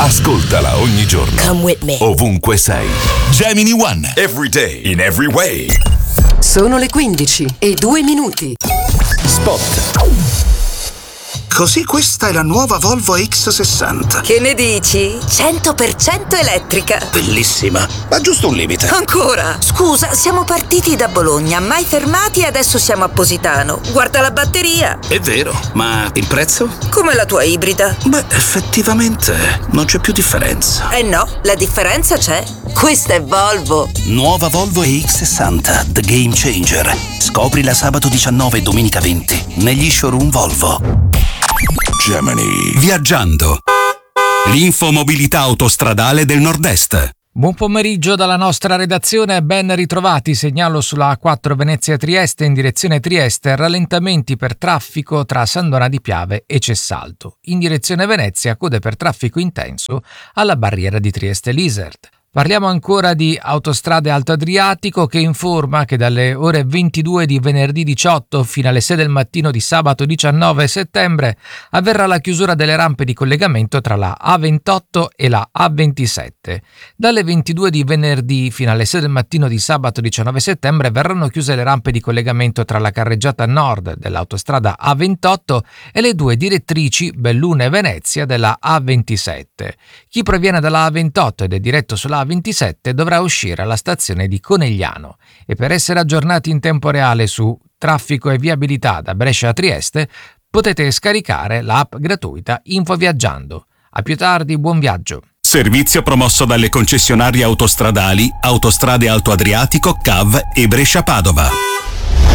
Ascoltala ogni giorno. Come with me. Ovunque sei. Gemini One. Every day. In every way. Sono le 15:02. Spot. Così questa è la nuova Volvo X60. Che ne dici? 100% elettrica. Bellissima, ma giusto un limite. Ancora? Scusa, siamo partiti da Bologna, mai fermati e adesso siamo a Positano. Guarda la batteria. È vero, ma il prezzo? Come la tua ibrida. Beh, effettivamente non c'è più differenza. Eh no, la differenza c'è. Questa è Volvo. Nuova Volvo EX60, The Game Changer. Scoprila sabato 19 e domenica 20 negli showroom Volvo. Gemini. Viaggiando. L'infomobilità autostradale del Nord-Est. Buon pomeriggio dalla nostra redazione, ben ritrovati. Segnalo sulla A4 Venezia-Trieste in direzione Trieste rallentamenti per traffico tra Sandona di Piave e Cessalto. In direzione Venezia code per traffico intenso alla barriera di Trieste-Lisert. Parliamo ancora di Autostrade Alto Adriatico che informa che dalle ore 22 di venerdì 18 fino alle 6 del mattino di sabato 19 settembre avverrà la chiusura delle rampe di collegamento tra la A28 e la A27. Dalle 22 di venerdì fino alle 6 del mattino di sabato 19 settembre verranno chiuse le rampe di collegamento tra la carreggiata nord dell'autostrada A28 e le due direttrici Belluno e Venezia della A27. Chi proviene dalla A28 ed è diretto sulla A27 dovrà uscire alla stazione di Conegliano e per essere aggiornati in tempo reale su traffico e viabilità da Brescia a Trieste potete scaricare l'app gratuita Infoviaggiando. A più tardi, buon viaggio. Servizio promosso dalle concessionarie autostradali Autostrade Alto Adriatico, CAV e Brescia Padova.